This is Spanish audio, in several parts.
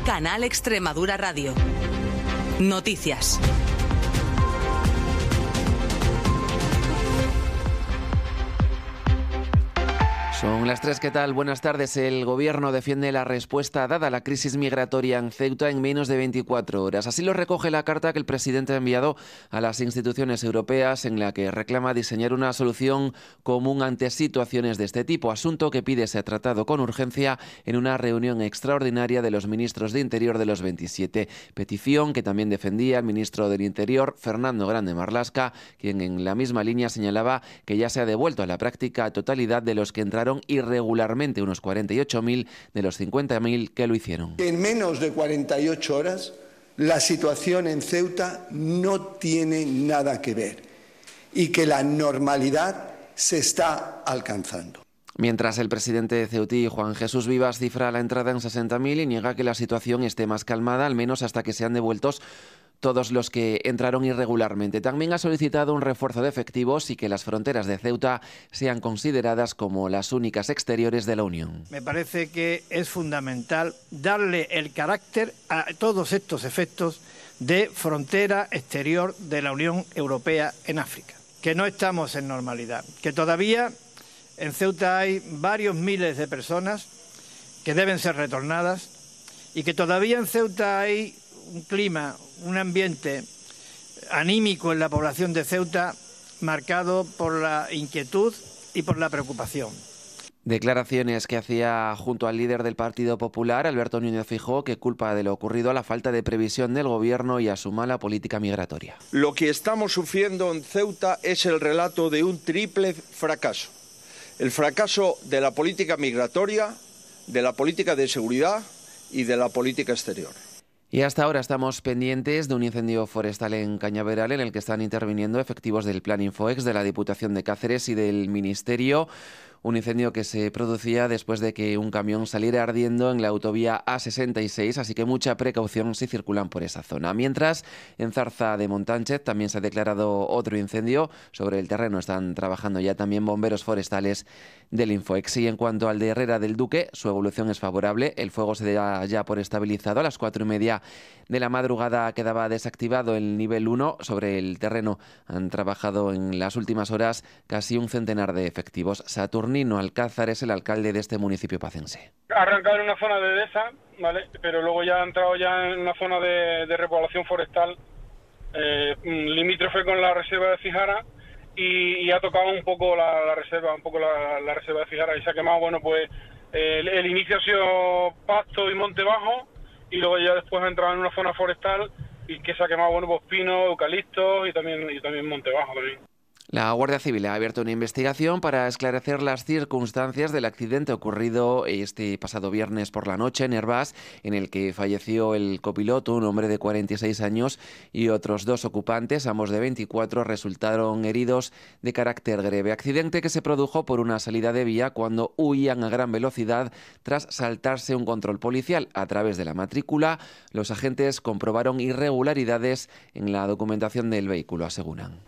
Canal Extremadura Radio. Noticias. Son las 3, ¿qué tal? Buenas tardes. El Gobierno defiende la respuesta dada a la crisis migratoria en Ceuta en menos de 24 horas. Así lo recoge la carta que el presidente ha enviado a las instituciones europeas, en la que reclama diseñar una solución común ante situaciones de este tipo, asunto que pide ser tratado con urgencia en una reunión extraordinaria de los ministros de Interior de los 27. Petición que también defendía el ministro del Interior, Fernando Grande Marlaska, quien en la misma línea señalaba que ya se ha devuelto a la práctica totalidad de los que entraron irregularmente, unos 48.000 de los 50.000 que lo hicieron. En menos de 48 horas, la situación en Ceuta no tiene nada que ver y que la normalidad se está alcanzando. Mientras el presidente de Ceutí, Juan Jesús Vivas, cifra la entrada en 60.000 y niega que la situación esté más calmada, al menos hasta que sean devueltos todos los que entraron irregularmente. También ha solicitado un refuerzo de efectivos y que las fronteras de Ceuta sean consideradas como las únicas exteriores de la Unión. Me parece que es fundamental darle el carácter a todos estos efectos de frontera exterior de la Unión Europea en África, que no estamos en normalidad, que todavía en Ceuta hay varios miles de personas que deben ser retornadas y que todavía en Ceuta hay un clima, un ambiente anímico en la población de Ceuta marcado por la inquietud y por la preocupación. Declaraciones que hacía junto al líder del Partido Popular, Alberto Núñez Feijóo, que culpa de lo ocurrido a la falta de previsión del Gobierno y a su mala política migratoria. Lo que estamos sufriendo en Ceuta es el relato de un triple fracaso. El fracaso de la política migratoria, de la política de seguridad y de la política exterior. Y hasta ahora estamos pendientes de un incendio forestal en Cañaveral, en el que están interviniendo efectivos del Plan Infoex, de la Diputación de Cáceres y del Ministerio. Un incendio que se producía después de que un camión saliera ardiendo en la autovía A66, así que mucha precaución si circulan por esa zona. Mientras, en Zarza de Montánchez también se ha declarado otro incendio. Sobre el terreno están trabajando ya también bomberos forestales del Infoex. Y en cuanto al de Herrera del Duque, su evolución es favorable. El fuego se da ya por estabilizado. A las 4:30 de la madrugada quedaba desactivado el nivel 1. Sobre el terreno han trabajado en las últimas horas casi un centenar de efectivos. Saturnino Alcázar es el alcalde de este municipio pacense. Ha arrancado en una zona de dehesa, ¿vale? Pero luego ya ha entrado ya en una zona de repoblación forestal limítrofe con la reserva de Fijara y ha tocado un poco la reserva, la reserva de Fijara y se ha quemado, bueno, pues el inicio ha sido pasto y monte bajo y luego ya después ha entrado en una zona forestal y que se ha quemado, bueno, pues pinos, eucaliptos y también monte bajo también. La Guardia Civil ha abierto una investigación para esclarecer las circunstancias del accidente ocurrido este pasado viernes por la noche en Hervás, en el que falleció el copiloto, un hombre de 46 años, y otros 2 ocupantes, ambos de 24, resultaron heridos de carácter grave. Accidente que se produjo por una salida de vía cuando huían a gran velocidad tras saltarse un control policial. A través de la matrícula, los agentes comprobaron irregularidades en la documentación del vehículo, aseguran.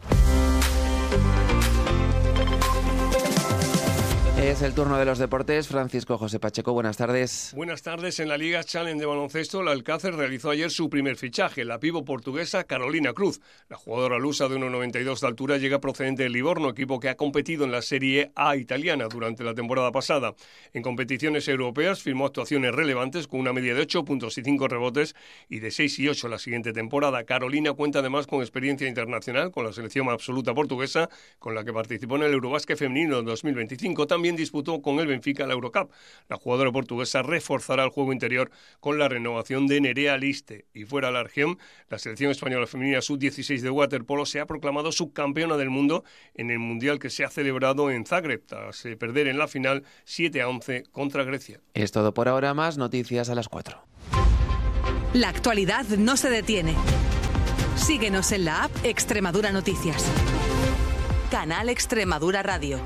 Es el turno de los deportes. Francisco José Pacheco, buenas tardes. Buenas tardes. En la Liga Challenge de baloncesto, el Alcácer realizó ayer su primer fichaje, la pívot portuguesa Carolina Cruz. La jugadora lusa de 1,92 de altura llega procedente del Livorno, equipo que ha competido en la Serie A italiana durante la temporada pasada. En competiciones europeas firmó actuaciones relevantes con una media de 8 puntos y 5 rebotes y de 6 y 8 la siguiente temporada. Carolina cuenta además con experiencia internacional con la selección absoluta portuguesa, con la que participó en el Eurobásquet femenino en 2025. También disputó con el Benfica la Eurocup. La jugadora portuguesa reforzará el juego interior con la renovación de Nerea Liste. Y fuera de la región, la selección española femenina sub-16 de waterpolo se ha proclamado subcampeona del mundo en el Mundial que se ha celebrado en Zagreb, tras perder en la final 7-11 contra Grecia. Es todo por ahora, más noticias a las 4. La actualidad no se detiene. Síguenos en la app Extremadura Noticias. Canal Extremadura Radio.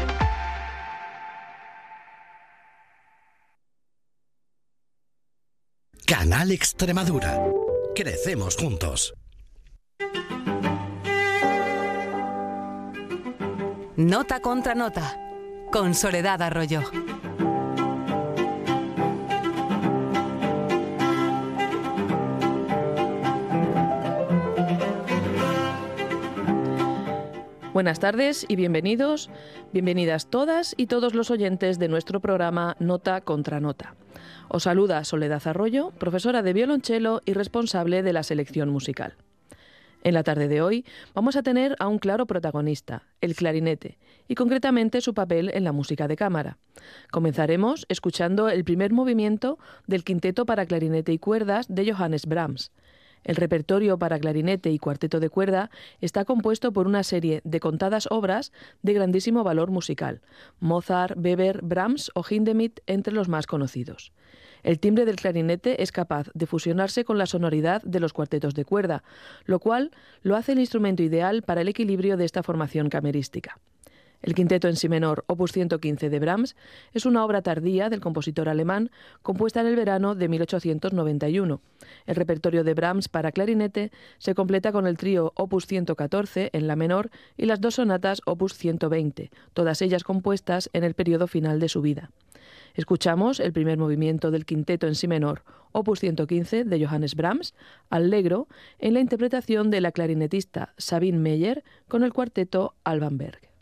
Canal Extremadura. Crecemos juntos. Nota contra nota, con Soledad Arroyo. Buenas tardes y bienvenidos, bienvenidas todas y todos los oyentes de nuestro programa Nota contra Nota. Os saluda Soledad Arroyo, profesora de violonchelo y responsable de la selección musical. En la tarde de hoy vamos a tener a un claro protagonista, el clarinete, y concretamente su papel en la música de cámara. Comenzaremos escuchando el primer movimiento del quinteto para clarinete y cuerdas de Johannes Brahms. El repertorio para clarinete y cuarteto de cuerda está compuesto por una serie de contadas obras de grandísimo valor musical, Mozart, Weber, Brahms o Hindemith entre los más conocidos. El timbre del clarinete es capaz de fusionarse con la sonoridad de los cuartetos de cuerda, lo cual lo hace el instrumento ideal para el equilibrio de esta formación camerística. El quinteto en si menor, opus 115 de Brahms, es una obra tardía del compositor alemán compuesta en el verano de 1891. El repertorio de Brahms para clarinete se completa con el trío opus 114 en la menor y las dos sonatas opus 120, todas ellas compuestas en el periodo final de su vida. Escuchamos el primer movimiento del quinteto en si menor, opus 115 de Johannes Brahms, Allegro, en la interpretación de la clarinetista Sabine Meyer con el cuarteto Alban Berg.